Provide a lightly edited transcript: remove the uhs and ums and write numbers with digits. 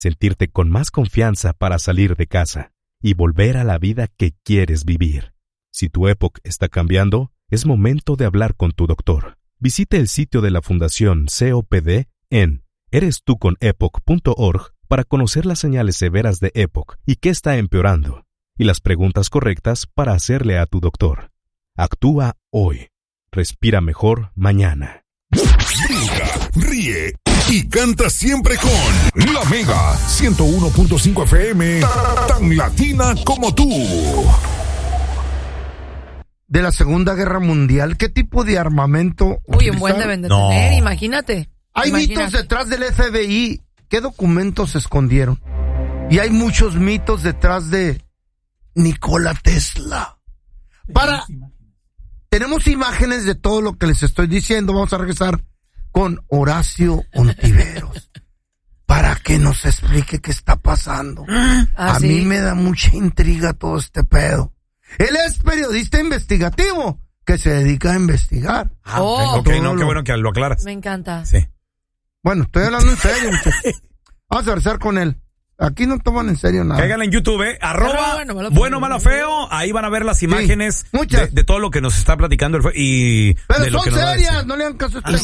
sentirte con más confianza para salir de casa y volver a la vida que quieres vivir. Si tu EPOC está cambiando, es momento de hablar con tu doctor. Visite el sitio de la Fundación COPD en erestuconepoc.org para conocer las señales severas de EPOC y qué está empeorando, y las preguntas correctas para hacerle a tu doctor. Actúa hoy. Respira mejor mañana. Brinca, ríe y canta siempre con La Mega 101.5 FM, tan latina como tú. De la Segunda Guerra Mundial, ¿qué tipo de armamento? Uy, un buen deben de tener, imagínate. Hay mitos detrás del FBI. ¿Qué documentos se escondieron? Y hay muchos mitos detrás de Nikola Tesla. Tenemos imágenes de todo lo que les estoy diciendo. Vamos a regresar con Horacio Ontiveros para que nos explique qué está pasando. A mí me da mucha intriga todo este pedo. Él es periodista investigativo que se dedica a investigar. Qué bueno que lo aclaras. Me encanta. Sí. Bueno, estoy hablando en serio, muchachos. Vamos a regresar con él. Aquí no toman en serio nada. Cáiganle en YouTube, bueno, malo, feo. Ahí van a ver las imágenes de todo lo que nos está platicando y pero de lo son que nos serias, no le hagan caso a usted.